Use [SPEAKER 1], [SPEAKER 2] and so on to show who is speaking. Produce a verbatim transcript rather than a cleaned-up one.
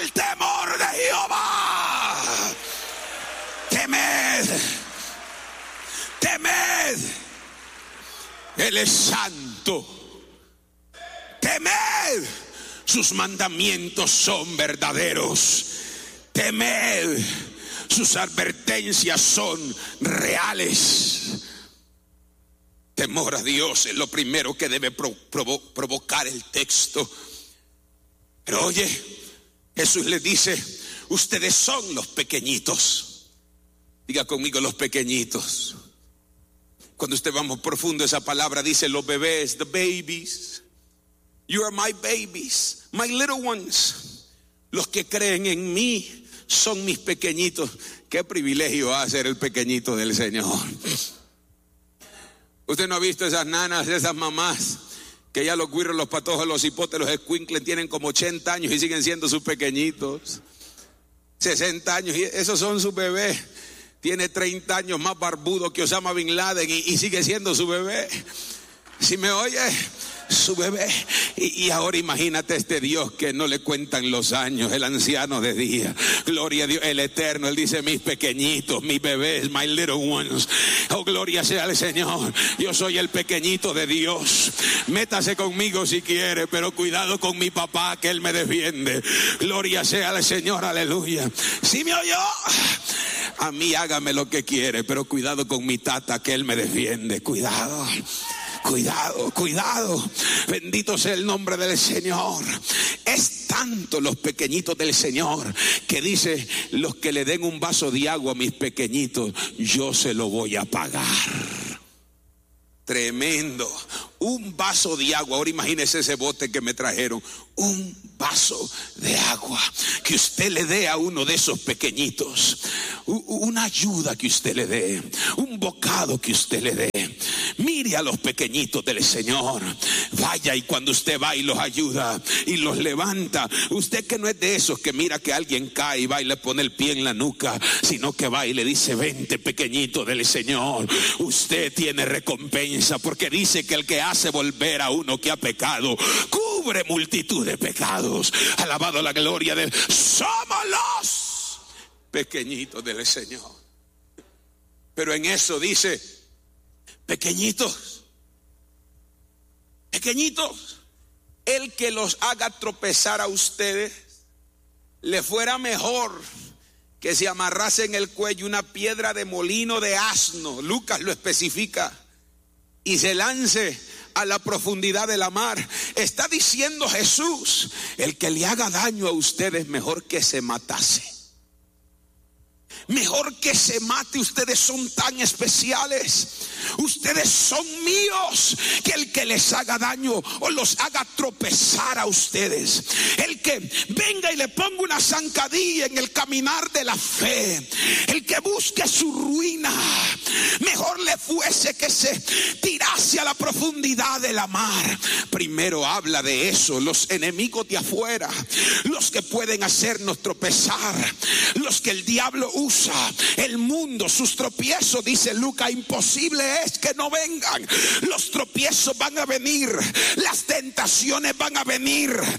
[SPEAKER 1] al temor de Jehová. Temed, temed, Él es santo. Temed, sus mandamientos son verdaderos. Temed, sus advertencias son reales. Temor a Dios es lo primero que debe provo- provocar el texto. Pero oye, Jesús les dice: ustedes son los pequeñitos. Diga conmigo, los pequeñitos. Cuando usted va más profundo, esa palabra dice los bebés, the babies. You are my babies, my little ones. Los que creen en mí son mis pequeñitos. Qué privilegio va a ser el pequeñito del Señor. Usted no ha visto esas nanas, esas mamás, que ya los güiros, los patojos, los hipotes, los escuincles tienen como ochenta años y siguen siendo sus pequeñitos. sesenta años y esos son sus bebés. Tiene treinta años, más barbudo que Osama Bin Laden y, y sigue siendo su bebé. Si me oye, su bebé. Y, y ahora imagínate este Dios que no le cuentan los años, el anciano de día. Gloria a Dios, el eterno. Él dice: mis pequeñitos, mis bebés, my little ones. Oh, gloria sea al Señor. Yo soy el pequeñito de Dios. Métase conmigo si quiere, pero cuidado con mi papá, que Él me defiende. Gloria sea al Señor, aleluya. ¿Sí me oyó? A mí hágame lo que quiere, pero cuidado con mi tata, que Él me defiende. Cuidado. Cuidado, cuidado. Bendito sea el nombre del Señor. Es tanto los pequeñitos del Señor que dice: los que le den un vaso de agua a mis pequeñitos, yo se lo voy a pagar. Tremendo. Un vaso de agua. Ahora imagínese ese bote que me trajeron. Un vaso de agua que usted le dé a uno de esos pequeñitos. Una ayuda que usted le dé. Un bocado que usted le dé. Mire a los pequeñitos del Señor. Vaya, y cuando usted va y los ayuda y los levanta, usted que no es de esos que mira que alguien cae y va y le pone el pie en la nuca, sino que va y le dice: vente, pequeñito del Señor, usted tiene recompensa, porque dice que el que hace volver a uno que ha pecado cubre multitud de pecados. Alabado la gloria de somos los pequeñitos del Señor. Pero en eso dice: pequeñitos, pequeñitos, el que los haga tropezar a ustedes, le fuera mejor que se amarrase en el cuello una piedra de molino de asno, Lucas lo especifica, y se lance a la profundidad de la mar. Está diciendo Jesús: el que le haga daño a ustedes, mejor que se matase. Mejor que se mate. Ustedes son tan especiales. Ustedes son míos. Que el que les haga daño o los haga tropezar a ustedes, el que venga y le ponga una zancadilla en el caminar de la fe, el que busque su ruina, mejor le fuese que se tirase a la profundidad de la mar. Primero habla de eso, los enemigos de afuera, los que pueden hacernos tropezar, los que el diablo usa, el mundo, sus tropiezos. Dice Lucas: imposible es que no vengan. Los tropiezos van a venir, las tentaciones van a venir,